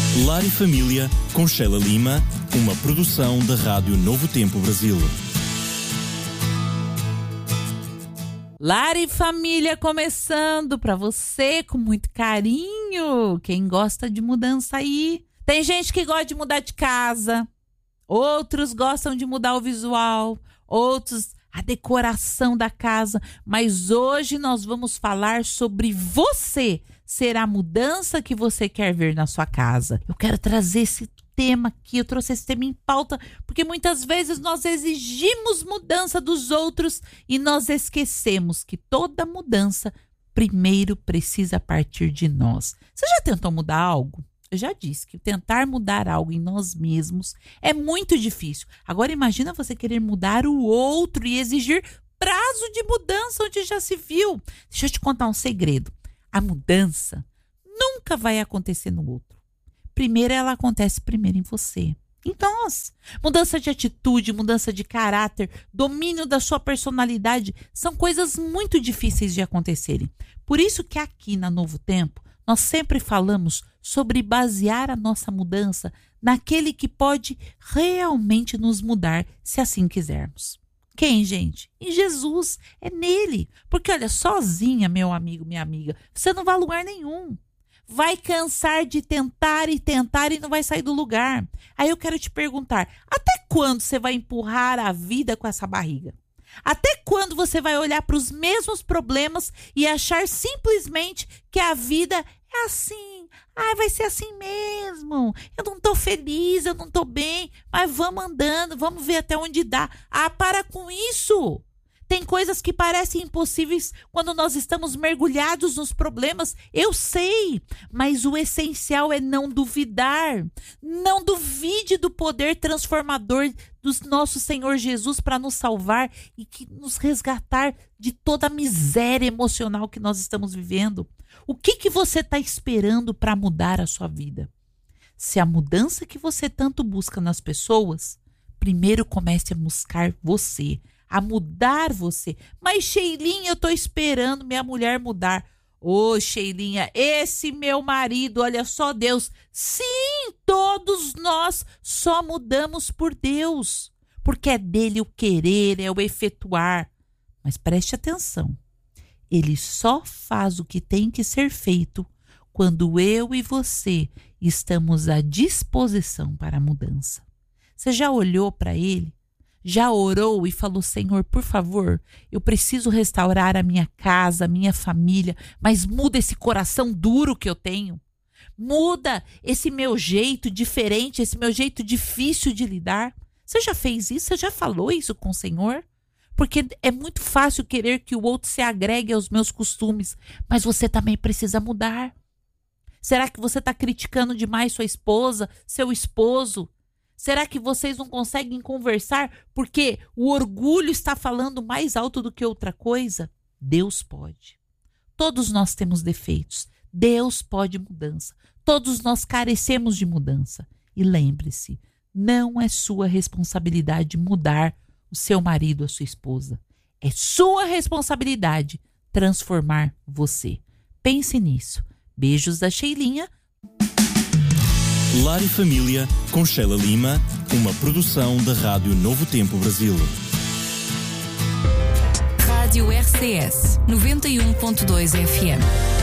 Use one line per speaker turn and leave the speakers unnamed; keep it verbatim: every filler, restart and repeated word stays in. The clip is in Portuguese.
Lar e Família, com Sheila Lima, uma produção da Rádio Novo Tempo Brasil.
Lar e Família começando para você com muito carinho. Quem gosta de mudança aí? Tem gente que gosta de mudar de casa, outros gostam de mudar o visual, outros a decoração da casa. Mas hoje nós vamos falar sobre você ser a mudança que você quer ver na sua casa. Eu quero trazer esse tema aqui, eu trouxe esse tema em pauta, porque muitas vezes nós exigimos mudança dos outros e nós esquecemos que toda mudança primeiro precisa partir de nós. Você já tentou mudar algo? Eu já disse que tentar mudar algo em nós mesmos é muito difícil. Agora imagina você querer mudar o outro e exigir prazo de mudança onde já se viu. Deixa eu te contar um segredo. A mudança nunca vai acontecer no outro. Primeiro ela acontece primeiro em você. Em nós. Mudança de atitude, mudança de caráter, domínio da sua personalidade são coisas muito difíceis de acontecerem. Por isso que aqui na Novo Tempo nós sempre falamos sobre basear a nossa mudança naquele que pode realmente nos mudar, se assim quisermos. Quem, gente? Em Jesus, é nele. Porque olha, sozinha, meu amigo, minha amiga, você não vai a lugar nenhum. Vai cansar de tentar e tentar e não vai sair do lugar. Aí eu quero te perguntar, até quando você vai empurrar a vida com essa barriga? Até quando você vai olhar para os mesmos problemas e achar simplesmente que a vida é assim? Ah, vai ser assim mesmo. Eu não tô feliz, eu não tô bem, mas vamos andando, vamos ver até onde dá. Ah, para com isso! Tem coisas que parecem impossíveis quando nós estamos mergulhados nos problemas. Eu sei, mas o essencial é não duvidar. Não duvide do poder transformador do nosso Senhor Jesus para nos salvar e que nos resgatar de toda a miséria emocional que nós estamos vivendo. O que, que você está esperando para mudar a sua vida? Se a mudança que você tanto busca nas pessoas, primeiro comece a buscar você. A mudar você. Mas, Sheilinha, eu tô esperando minha mulher mudar. Ô, oh, Sheilinha, esse meu marido, olha só Deus. Sim, todos nós só mudamos por Deus. Porque é dele o querer, é o efetuar. Mas preste atenção. Ele só faz o que tem que ser feito quando eu e você estamos à disposição para a mudança. Você já olhou para ele? Já orou e falou, Senhor, por favor, eu preciso restaurar a minha casa, a minha família, mas muda esse coração duro que eu tenho. Muda esse meu jeito diferente, esse meu jeito difícil de lidar. Você já fez isso? Você já falou isso com o Senhor? Porque é muito fácil querer que o outro se agregue aos meus costumes, mas você também precisa mudar. Será que você está criticando demais sua esposa, seu esposo? Será que vocês não conseguem conversar porque o orgulho está falando mais alto do que outra coisa? Deus pode. Todos nós temos defeitos. Deus pode mudança. Todos nós carecemos de mudança. E lembre-se, não é sua responsabilidade mudar o seu marido, a sua esposa. É sua responsabilidade transformar você. Pense nisso. Beijos da Sheilinha.
Lar e Família, com Sheila Lima, uma produção da Rádio Novo Tempo Brasil.
Rádio R C S noventa e um ponto dois F M.